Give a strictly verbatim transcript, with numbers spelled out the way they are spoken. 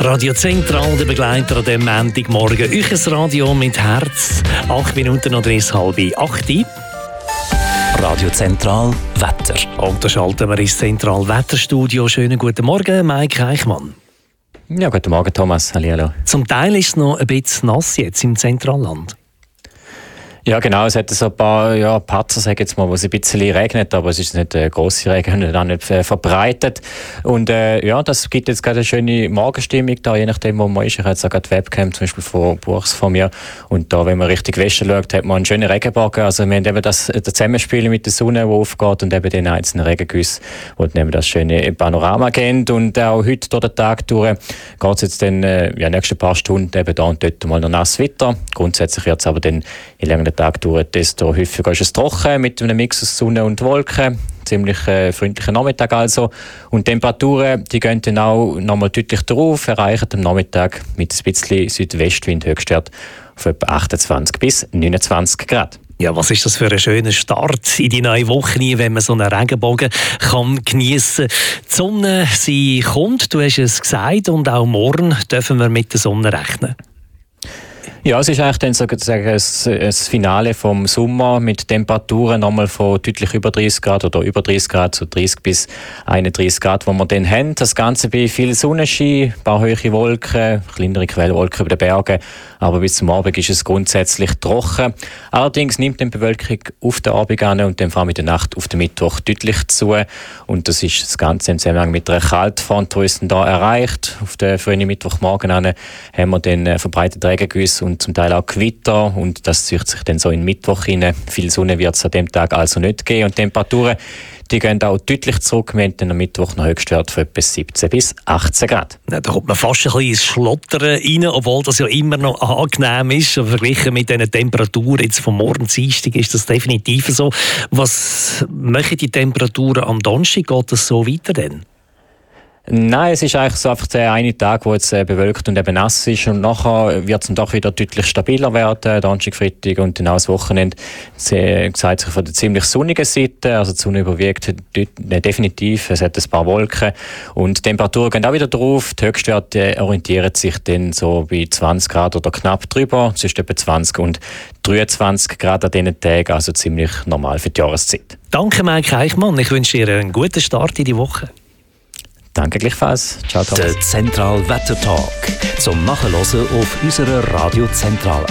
Radio Zentral, der Begleiter an diesem Montagmorgen. Euch ein Radio mit Herz. Acht Minuten oder ist halb acht. Radio Zentral Wetter. Und da schalten wir ins Zentral Wetterstudio. Schönen guten Morgen, Mike Eichmann. Ja, guten Morgen, Thomas. Hallihallo. Zum Teil ist es noch ein bisschen nass jetzt im Zentralland. Ja, genau. Es hat so ein paar ja, Patzer, sag ich jetzt mal, wo es ein bisschen regnet, aber es ist nicht äh, grosse Regen und auch nicht äh, verbreitet. Und äh, ja, das gibt jetzt gerade eine schöne Morgenstimmung da, je nachdem, wo man ist. Ich habe jetzt auch gerade die Webcam zum Beispiel von Buchs von mir. Und da, wenn man richtig Westen schaut, hat man einen schönen Regenbogen. Also wir haben eben das, das Zusammenspiel mit der Sonne, die aufgeht, und eben den einzelnen Regengüssen, wo dann eben das schöne Panorama gehen. Und auch heute durch den Tag durch geht es jetzt dann äh, ja, nächsten paar Stunden eben da und dort mal noch nass weiter. Grundsätzlich wird es aber dann in längeren Tag dauert, desto häufiger ist es trocken mit einem Mix aus Sonne und Wolken. Ziemlich äh, freundlicher Nachmittag also. Und die Temperaturen, die gehen dann auch nochmal deutlich drauf, erreichen am Nachmittag mit ein bisschen Südwestwind Höchstwert auf etwa achtundzwanzig bis neunundzwanzig Grad. Ja, was ist das für ein schöner Start in die neue Woche, wenn man so einen Regenbogen kann geniessen kann. Die Sonne, sie kommt, du hast es gesagt, und auch morgen dürfen wir mit der Sonne rechnen. Ja, es ist eigentlich dann sozusagen ein Finale vom Sommer mit Temperaturen nochmal von deutlich über dreißig Grad oder über dreißig Grad, so dreißig bis einunddreißig Grad, wo wir dann haben. Das Ganze bei viel Sonnenschein, ein paar hohe Wolken, kleinere Quellwolken über den Bergen, aber bis zum Abend ist es grundsätzlich trocken. Allerdings nimmt die Bewölkung auf den Abend an und dann vor allem in der Nacht auf den Mittwoch deutlich zu. Und das ist das Ganze im Zusammenhang mit einer Kaltfront, die uns dann da erreicht. Auf den frühen Mittwochmorgen an haben wir dann verbreitete Regengüsse und zum Teil auch Gewitter, und das zieht sich dann so in den Mittwoch hinein. Viel Sonne wird es an dem Tag also nicht geben, und die Temperaturen, die gehen auch deutlich zurück. Wir haben dann am Mittwoch noch Höchstwert von etwa siebzehn bis achtzehn Grad. Ja, da kommt man fast ein bisschen ins Schlottern rein, obwohl das ja immer noch angenehm ist. Verglichen mit diesen Temperaturen jetzt vom Morgen Dienstag ist das definitiv so. Was machen die Temperaturen am Donnerstag? Geht das so weiter denn? Nein, es ist eigentlich so einfach der eine Tag, wo jetzt äh, bewölkt und eben nass ist, und nachher wird es dann doch wieder deutlich stabiler werden, Donnerstag, Freitag und dann auch das Wochenende. Es äh, zeigt sich von der ziemlich sonnigen Seite, also die Sonne überwiegt de- definitiv, es hat ein paar Wolken und die Temperaturen gehen auch wieder drauf. Die Höchstwerte orientieren sich dann so bei zwanzig Grad oder knapp drüber, zwischen etwa zwanzig und dreiundzwanzig Grad an diesen Tagen, also ziemlich normal für die Jahreszeit. Danke, Mike Eichmann, ich wünsche dir einen guten Start in die Woche. Danke gleichfalls. Ciao, Thomas. Der Zentral Wetter Talk zum Nachhören auf unserer Radio Zentral